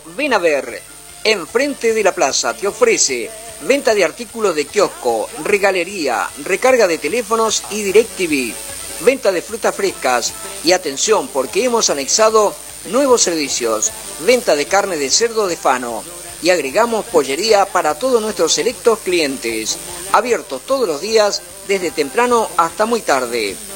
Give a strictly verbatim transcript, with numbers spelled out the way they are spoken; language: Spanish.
Ven a ver, enfrente de la plaza te ofrece venta de artículos de kiosco, regalería, recarga de teléfonos y DirecTV, venta de frutas frescas y atención porque hemos anexado nuevos servicios, venta de carne de cerdo de Fano y agregamos pollería para todos nuestros selectos clientes, abiertos todos los días desde temprano hasta muy tarde.